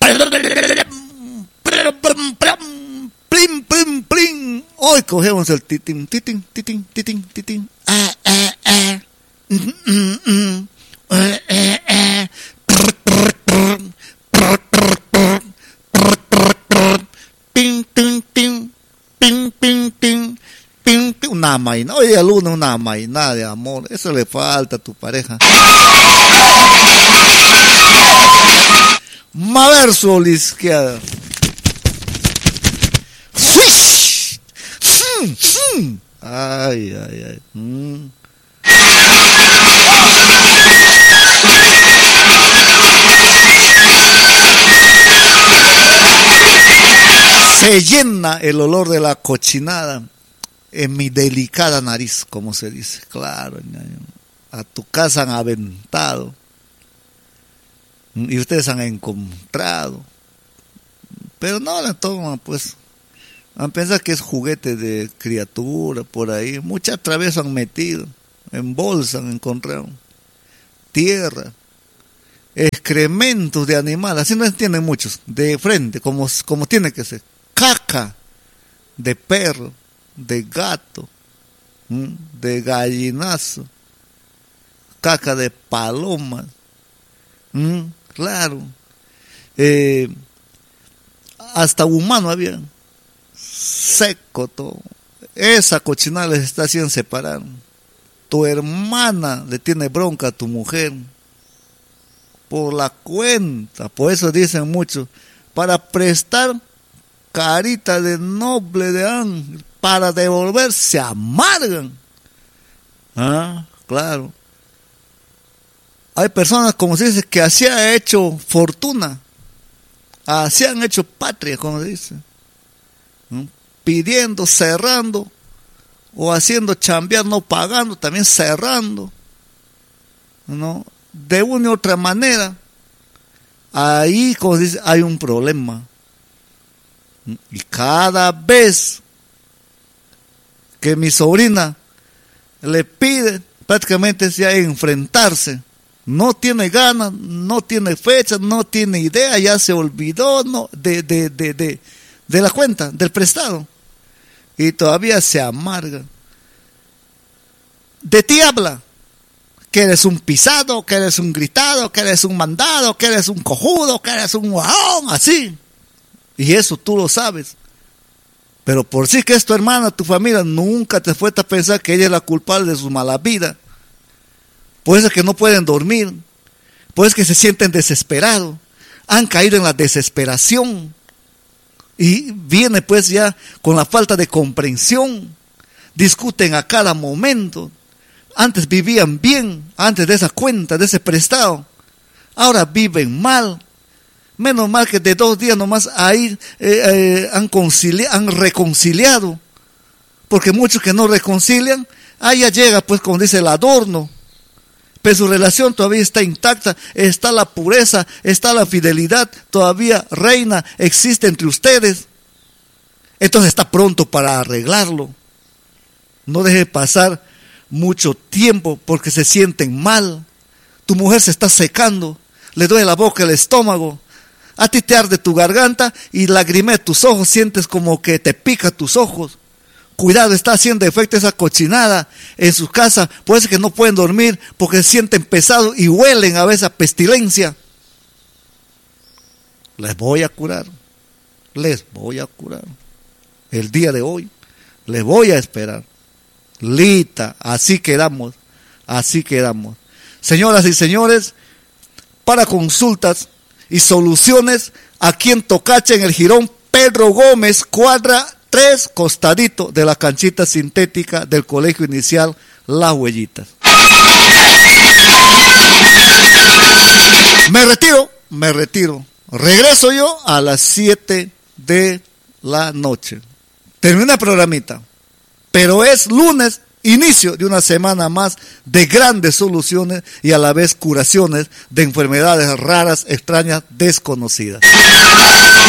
Plim, plim, plim. Hoy cogemos el titín, titín, titín, titín, titín. Ping, ting, ting. Ping, ping, ting. Ping, ping. Una maina. Oye, alumno, una maina de amor. Eso le falta a tu pareja. Maverso a la izquierda. ¡Swish! Ay, ay, ay. Se llena el olor de la cochinada en mi delicada nariz, como se dice. Claro, a tu casa han aventado y ustedes han encontrado, pero no la toman, pues. Han pensado que es juguete de criatura por ahí. Muchas veces han metido en bolsa, han encontrado tierra, excrementos de animal, así no entienden muchos, de frente, como tiene que ser. Caca de perro, de gato, de gallinazo, caca de paloma, claro, hasta humano había, seco todo. Esa cochinada les está haciendo separar. Tu hermana le tiene bronca a tu mujer por la cuenta, por eso dicen muchos, para prestar carita de noble de ángel, para devolver se amargan. Claro. Hay personas, como se dice, que así han hecho fortuna, así han hecho patria, como se dice, pidiendo, cerrando, o haciendo chambear, no pagando, también cerrando, ¿no? De una u otra manera, ahí, como se dice, hay un problema. Y cada vez que mi sobrina le pide prácticamente ya enfrentarse, no tiene ganas, no tiene fecha, no tiene idea, ya se olvidó de la cuenta, del prestado, y todavía se amarga. De ti habla, que eres un pisado, que eres un gritado, que eres un mandado, que eres un cojudo, que eres un guajón, así. Y eso tú lo sabes. Pero por sí que es tu hermana, tu familia, nunca te fuiste a pensar que ella es la culpable de su mala vida. Por eso es que no pueden dormir. Por eso es que se sienten desesperados. Han caído en la desesperación. Y viene pues ya con la falta de comprensión. Discuten a cada momento. Antes vivían bien, antes de esa cuenta, de ese prestado. Ahora viven mal. Menos mal que de 2 días nomás ahí han reconciliado. Porque muchos que no reconcilian, ahí ya llega pues como dice el adorno. Pero su relación todavía está intacta, está la pureza, está la fidelidad, todavía reina, existe entre ustedes. Entonces está pronto para arreglarlo. No deje pasar mucho tiempo porque se sienten mal. Tu mujer se está secando, le duele la boca, el estómago. A ti te arde tu garganta y lagrimea tus ojos, sientes como que te pica tus ojos. Cuidado, está haciendo efecto esa cochinada en su casa, por eso es que no pueden dormir, porque se sienten pesados y huelen a veces a pestilencia. Les voy a curar, el día de hoy, les voy a esperar. Lita, así quedamos. Señoras y señores, para consultas y soluciones, aquí en Tocacha, en el Jirón Pedro Gómez, cuadra 3, costadito de la canchita sintética del Colegio Inicial Las Huellitas. Me retiro. Regreso yo a las 7 de la noche. Termina el programita, pero es lunes, inicio de una semana más de grandes soluciones y a la vez curaciones de enfermedades raras, extrañas, desconocidas.